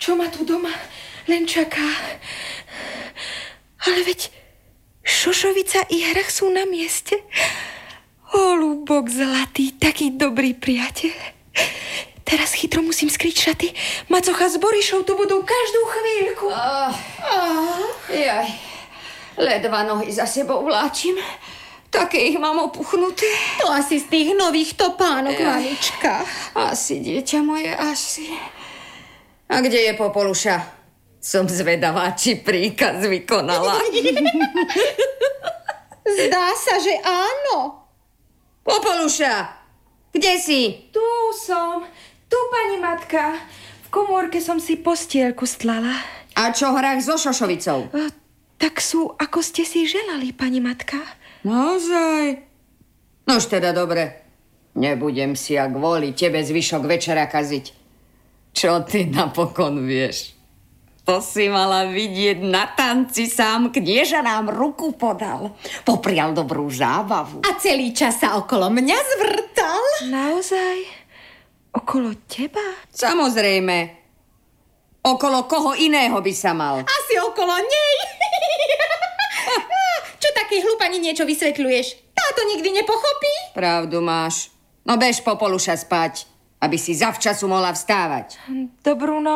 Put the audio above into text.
čo ma tu doma len čaká. Ale veď Šošovica i Hrach sú na mieste. Holúbok zlatý, taký dobrý priateľ. Teraz chytro musím skryť šaty. Macocha s Borišou tu budú každú chvíľku. Jaj, ledva nohy za sebou vláčim. Také ich mám opuchnuté. To asi z tých nových topánok, mamička. Asi, dieťa moje, asi. A kde je Popoluša? Som zvedavá, či príkaz vykonala. Zdá sa, že áno. Popoluša, kde si? Tu som. Tu, pani matka. V komórke som si postielku stlala. A čo Hrach so Šošovicou? Tak sú, ako ste si želali, pani matka. Naozaj? Nož teda dobre. Nebudem si ja kvôli tebe zvyšok večera kaziť. Čo ty napokon vieš? To si mala vidieť na tanci, sám knieža nám ruku podal. Poprial dobrú zábavu. A celý čas sa okolo mňa zvrtal. Naozaj? Okolo teba? Samozrejme. Okolo koho iného by sa mal? Asi okolo nej. Čo taký hlupani niečo vysvetľuješ? Táto nikdy nepochopí. Pravdu máš. No bež, Popoluša, spať, aby si zavčasu mohla vstávať. Dobrú noc.